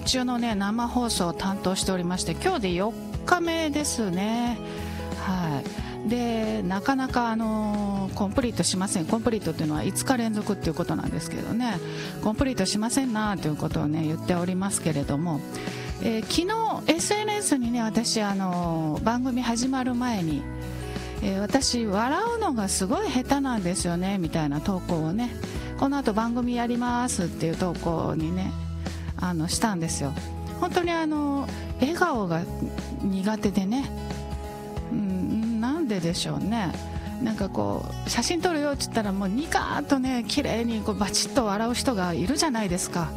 中のね生放送を担当しておりまして、今日で4日目ですね。はい。でなかなかコンプリートしません。コンプリートっていうのは5日連続っていうことなんですけどね、コンプリートしませんなということをね言っておりますけれども、昨日 SNS にね、私番組始まる前に、私笑うのがすごい下手なんですよねみたいな投稿をね、この後番組やりますっていう投稿にねしたんですよ。本当に笑顔が苦手でね、なんででしょうね。なんかこう写真撮るよって言ったらもうニカーッとね綺麗にこうバチッと笑う人がいるじゃないですか。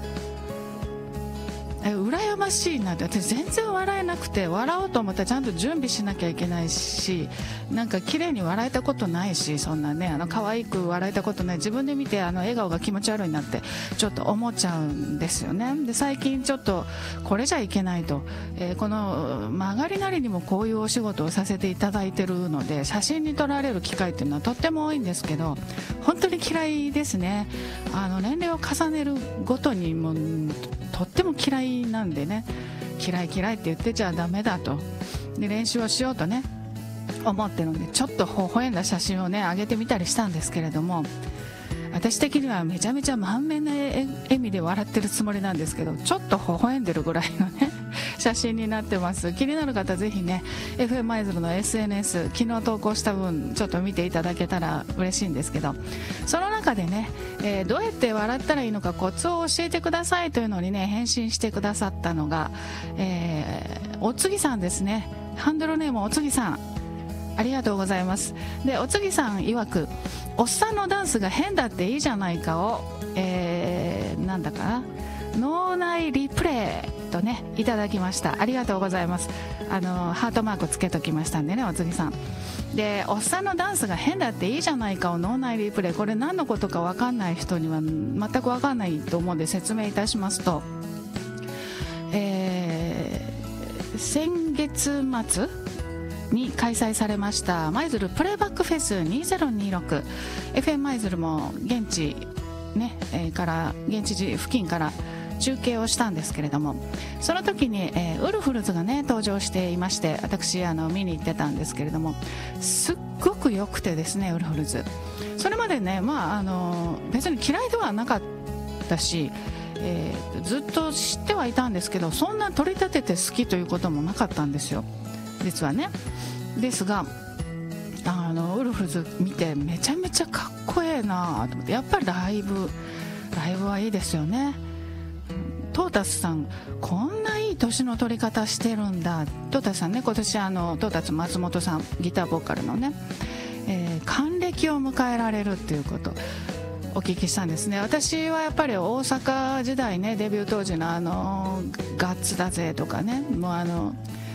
羨ましいなって。私全然笑えなくて、笑おうと思ったらちゃんと準備しなきゃいけないし、なんか綺麗に笑えたことないし、そんなね可愛く笑えたことない。自分で見て笑顔が気持ち悪いなってちょっと思っちゃうんですよね。で最近ちょっとこれじゃいけないと、この曲がりなりにもこういうお仕事をさせていただいてるので、写真に撮られる機会っていうのはとっても多いんですけど、本当に嫌いですね。年齢を重ねるごとにもとっても嫌いなんでね、嫌いって言ってちゃダメだと。で練習をしようとね思ってるので、ちょっと微笑んだ写真をね上げてみたりしたんですけれども、私的にはめちゃめちゃ満面の笑みで笑ってるつもりなんですけど、ちょっと微笑んでるぐらいのね写真になってます。気になる方ぜひね FM 舞鶴の SNS 昨日投稿した分ちょっと見ていただけたら嬉しいんですけど、その中でね、どうやって笑ったらいいのかコツを教えてくださいというのにね返信してくださったのが、おつぎさんですね。ハンドルネームおつぎさん、ありがとうございます。でおつぎさん曰く、おっさんのダンスが変だっていいじゃないかを、なんだかな、脳内リプレイとねいただきました。ありがとうございます。ハートマークつけときましたんでね、おつぎさんで、おっさんのダンスが変だっていいじゃないかを脳内リプレイ、これ何のことか分かんない人には全く分かんないと思うんで説明いたしますと、先月末に開催されました舞鶴プレイバックフェス 2026、 FM 舞鶴も現地ね、から現地付近から中継をしたんですけれども、その時に、ウルフルズがね登場していまして、私見に行ってたんですけれども、すっごく良くてですね、ウルフルズそれまでね、別に嫌いではなかったし、ずっと知ってはいたんですけど、そんな取り立てて好きということもなかったんですよ実はね。ですがウルフルズ見てめちゃめちゃかっこええなと思って、やっぱりライブはいいですよね。トータスさんこんないい年の取り方してるんだ。トータスさんね、今年トータス松本さんギターボーカルのね、還暦を迎えられるっていうことお聞きしたんですね。私はやっぱり大阪時代ね、デビュー当時のガッツだぜとかね、もう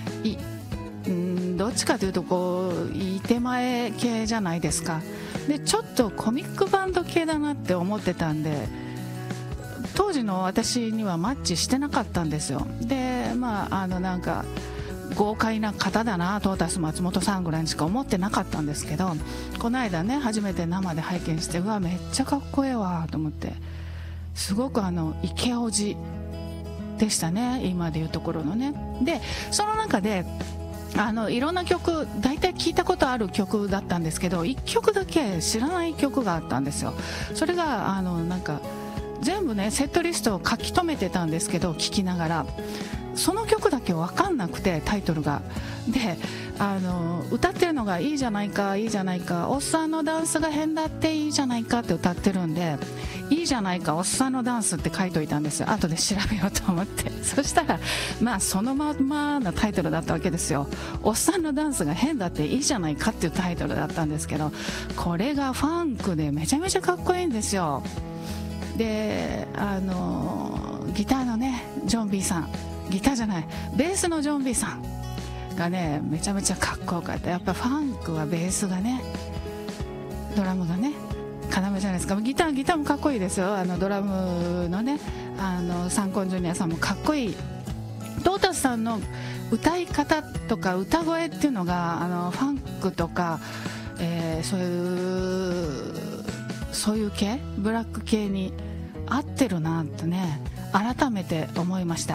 どっちかというとこういい手前系じゃないですか。でちょっとコミックバンド系だなって思ってたんで、当時の私にはマッチしてなかったんですよ。でなんか豪快な方だなトータス松本さんぐらいにしか思ってなかったんですけど、この間ね初めて生で拝見して、うわめっちゃかっこええわと思って、すごくイケオジでしたね、今でいうところのね。でその中でいろんな曲大体聞いたことある曲だったんですけど、1曲だけ知らない曲があったんですよ。それがなんか全部ねセットリストを書き留めてたんですけど、聴きながらその曲だけ分かんなくて、タイトルがで歌ってるのがいいじゃないかいいじゃないか、おっさんのダンスが変だっていいじゃないかって歌ってるんで、いいじゃないかおっさんのダンスって書いといたんですよ、後で調べようと思って。そしたらそのままのタイトルだったわけですよ。おっさんのダンスが変だっていいじゃないかっていうタイトルだったんですけど、これがファンクでめちゃめちゃかっこいいんですよ。でギターのねジョン・ビーさん、ギターじゃないベースのジョン・ビーさんがねめちゃめちゃかっこよかった。やっぱファンクはベースがね、ドラムがね要じゃないですか。ギターもかっこいいですよ。ドラムのねサンコンジュニアさんもかっこいい。トータスさんの歌い方とか歌声っていうのがファンクとか、そういう系ブラック系に合ってるなとね改めて思いました。